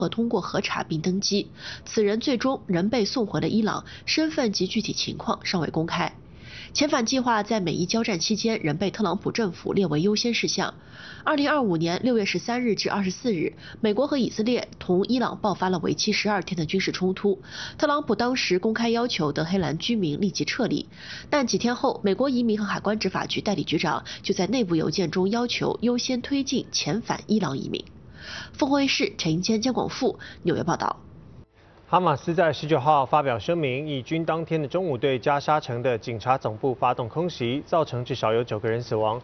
通过核查并登机。此人最终仍被送回了伊朗，身份及具体情况尚未公开。遣返计划在美伊交战期间仍被特朗普政府列为优先事项。2025年6月13日至24日，美国和以色列同伊朗爆发了为期12天的军事冲突。特朗普当时公开要求德黑兰居民立即撤离，但几天后，美国移民和海关执法局代理局长就在内部邮件中要求优先推进遣返伊朗移民。凤凰卫视陈英坚、姜广富纽约报道。 哈马斯在19号发表声明，以军当天的中午对加沙城的警察总部发动空袭，造成至少有9个人死亡。